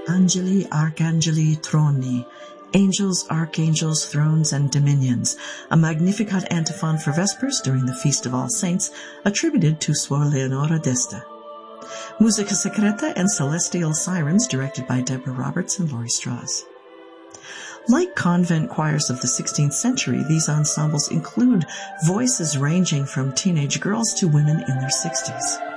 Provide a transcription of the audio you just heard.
Angeli, Arcangeli, Troni, Angels, Archangels, Thrones, and Dominions, a Magnificat antiphon for Vespers during the Feast of All Saints, attributed to Suor Leonora d'Este. Musica Secreta and Celestial Sirens, directed by Deborah Roberts and Laurie Strauss. Like convent choirs of the 16th century, these ensembles include voices ranging from teenage girls to women in their 60s.